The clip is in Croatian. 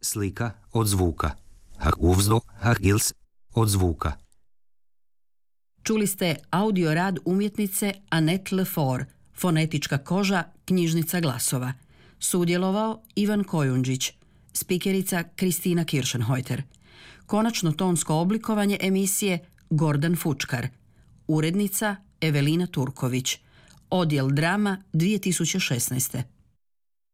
Slika od zvuka. Har uvzdo, har ils od zvuka. Čuli ste audio rad umjetnice Annette Lefort, Fonetička koža, knjižnica glasova. Sudjelovao Ivan Kojundžić, spikerica Kristina Kiršenhojter. Konačno tonsko oblikovanje emisije Gordan Fučkar. Urednica Evelina Turković. Odjel drama 2016.